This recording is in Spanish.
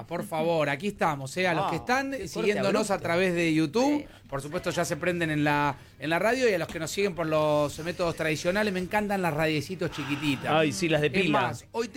por favor, aquí estamos, a los que están siguiéndonos abrupto. a través de YouTube, por supuesto ya se prenden en la radio, y a los que nos siguen por los métodos tradicionales, me encantan las radiecitos chiquititas. Ay, sí, las de Es pila. más, hoy